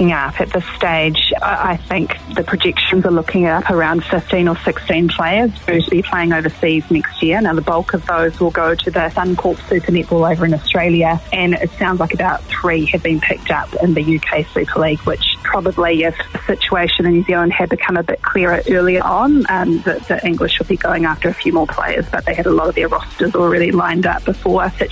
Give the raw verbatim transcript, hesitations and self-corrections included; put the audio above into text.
looking up at this stage, I think the projections are looking up around fifteen or sixteen players who will be playing overseas next year. Now, the bulk of those will go to the Suncorp Super Netball over in Australia, and it sounds like about three have been picked up in the U K Super League, which probably, if the situation in New Zealand had become a bit clearer earlier on, um, the, the English would be going after a few more players, but they had a lot of their rosters already lined up before